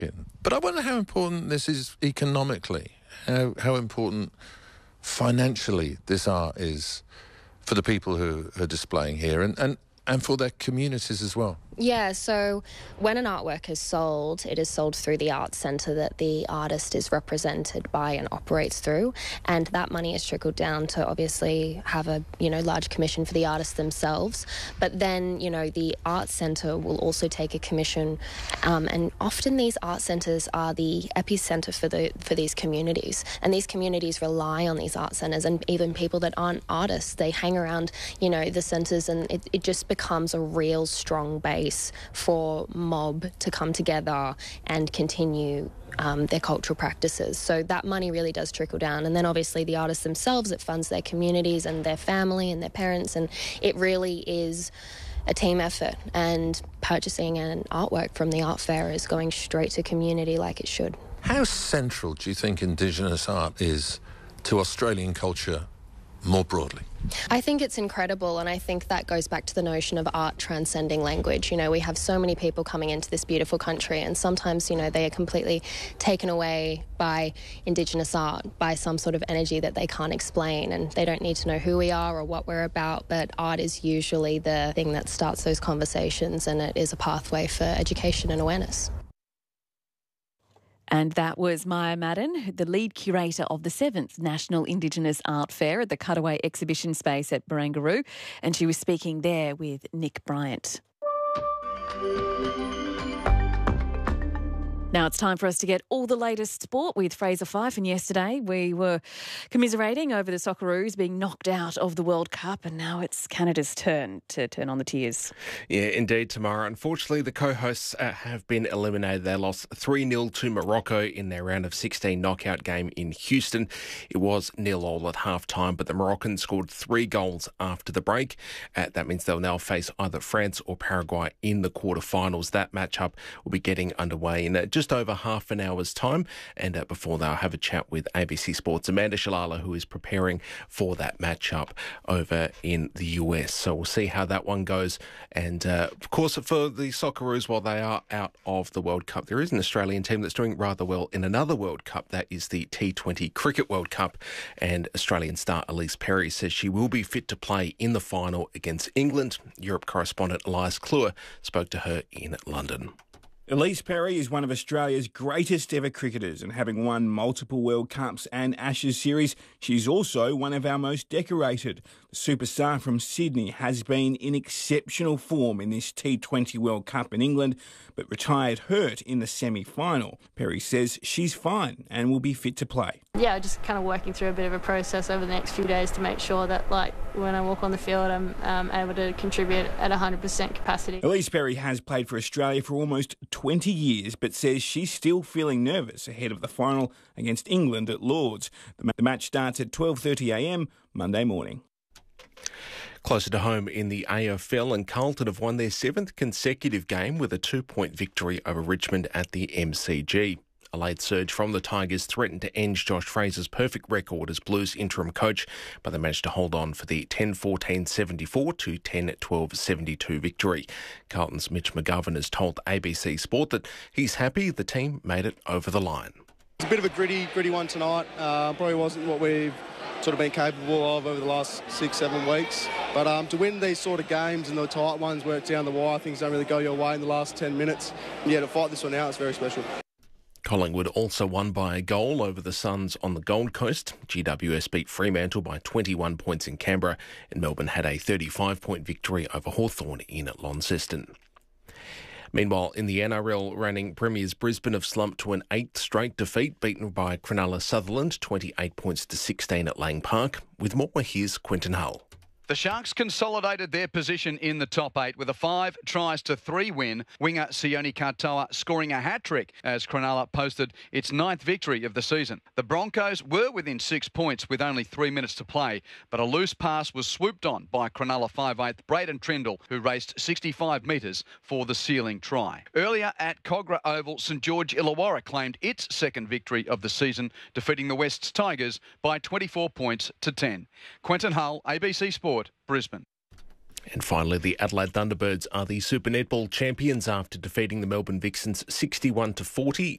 But I wonder how important this is economically, how important financially this art is for the people who are displaying here and for their communities as well. Yeah, so when an artwork is sold, it is sold through the art centre that the artist is represented by and operates through, and that money is trickled down to obviously have a large commission for the artists themselves. But then the art centre will also take a commission, and often these art centres are the epicentre for these communities, and these communities rely on these art centres, and even people that aren't artists, they hang around the centres, and it just becomes a real strong base for mob to come together and continue their cultural practices. So that money really does trickle down. And then obviously the artists themselves, it funds their communities and their family and their parents, and it really is a team effort. And purchasing an artwork from the art fair is going straight to community like it should. How central do you think Indigenous art is to Australian culture more broadly? I think it's incredible, and I think that goes back to the notion of art transcending language. We have so many people coming into this beautiful country, and sometimes, they are completely taken away by Indigenous art, by some sort of energy that they can't explain, and they don't need to know who we are or what we're about, but art is usually the thing that starts those conversations, and it is a pathway for education and awareness. And that was Maya Madden, the lead curator of the 7th National Indigenous Art Fair at the Cutaway Exhibition Space at Barangaroo. And she was speaking there with Nick Bryant. Now it's time for us to get all the latest sport with Fraser Fyfe. And yesterday we were commiserating over the Socceroos being knocked out of the World Cup, and now it's Canada's turn to turn on the tears. Yeah, indeed, Tamara. Unfortunately, the co-hosts have been eliminated. They lost 3-0 to Morocco in their round of 16 knockout game in Houston. It was 0-0 at half-time, but the Moroccans scored 3 goals after the break. That means they'll now face either France or Paraguay in the quarterfinals. That matchup will be getting underway in just over half an hour's time. And before that, I'll have a chat with ABC Sports' Amanda Shalala, who is preparing for that matchup over in the US. So we'll see how that one goes. And of course, for the Socceroos, while they are out of the World Cup, there is an Australian team that's doing rather well in another World Cup. That is the T20 Cricket World Cup. And Australian star Elise Perry says she will be fit to play in the final against England. Europe correspondent Elias Kluwer spoke to her in London. Elise Perry is one of Australia's greatest ever cricketers, and having won multiple World Cups and Ashes series, she's also one of our most decorated. The superstar from Sydney has been in exceptional form in this T20 World Cup in England, but retired hurt in the semi-final. Perry says she's fine and will be fit to play. Yeah, just kind of working through a bit of a process over the next few days to make sure that, when I walk on the field, I'm able to contribute at 100% capacity. Elise Perry has played for Australia for almost 20 years, but says she's still feeling nervous ahead of the final against England at Lords. The match starts at 12:30am Monday morning. Closer to home in the AFL, and Carlton have won their 7th consecutive game with a 2-point victory over Richmond at the MCG. A late surge from the Tigers threatened to end Josh Fraser's perfect record as Blues interim coach, but they managed to hold on for the 10-14-74 to 10-12-72 victory. Carlton's Mitch McGovern has told ABC Sport that he's happy the team made it over the line. It's a bit of a gritty one tonight. Probably wasn't what we've sort of been capable of over the last 6-7 weeks. But to win these sort of games and the tight ones where it's down the wire, things don't really go your way in the last 10 minutes. Yeah, to fight this one out, it's very special. Collingwood also won by a goal over the Suns on the Gold Coast. GWS beat Fremantle by 21 points in Canberra, and Melbourne had a 35-point victory over Hawthorn in Launceston. Meanwhile, in the NRL, reigning premiers Brisbane have slumped to an 8th straight defeat, beaten by Cronulla Sutherland 28 points to 16 at Lang Park. With more, here's Quentin Hull. The Sharks consolidated their position in the top 8 with a 5-3 win. Winger Sione Katoa scoring a hat-trick as Cronulla posted its 9th victory of the season. The Broncos were within 6 points with only 3 minutes to play, but a loose pass was swooped on by Cronulla 5'8" Braden Trindle, who raced 65 metres for the sealing try. Earlier at Kogarah Oval, St George Illawarra claimed its 2nd victory of the season, defeating the West's Tigers by 24 points to 10. Quentin Hull, ABC Sport, Brisbane. And finally, the Adelaide Thunderbirds are the Super Netball champions after defeating the Melbourne Vixens 61-40